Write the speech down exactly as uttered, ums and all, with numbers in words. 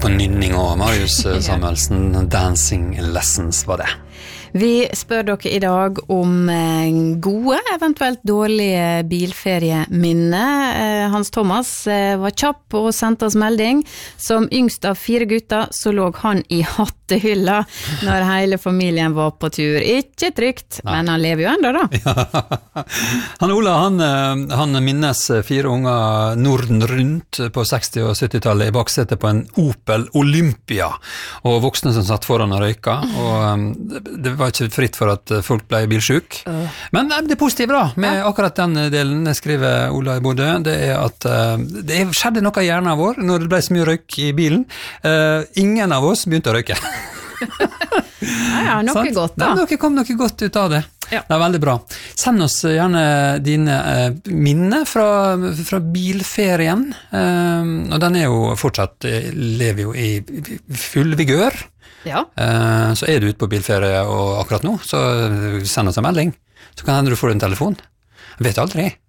på nynning og Marius Samuelsen, Dancing Lessons var det. Vi spør dere i dag om gode, eventuelt dårlige bilferieminner. Hans Thomas var kjapp og sendte oss melding. Som yngst av fire gutter så lå han i hattehylla når hele familien var på tur. Ikke trygt, Nei. Men han lever jo enda da. Ja. Han Ola, han, han minnes fire unger Norden rundt på seksti- og syttitallet i baksetet på en Opel Olympia, og voksne som satt foran og røyka, og det var ikke fritt for at folk ble bilsjuk. Uh. Men det positive da, med akkurat den delen, skriver Ola i Bodø, det er at uh, det skjedde noe i hjernen vår når det ble så mye røyk i bilen. Uh, ingen av oss begynte å røyke. Ja, ja, noe sånn? Godt da. Ja, noe kom noe godt ut av det. Ja. Det er veldig bra. Send oss gjerne dine uh, minner fra, fra bilferien, uh, og den er jo fortsatt, lever jo i full vigør. Ja. Uh, så er du ute på bilferie og akkurat nå, så send oss en melding. Så kan hende du får en telefon. Jeg vet aldri.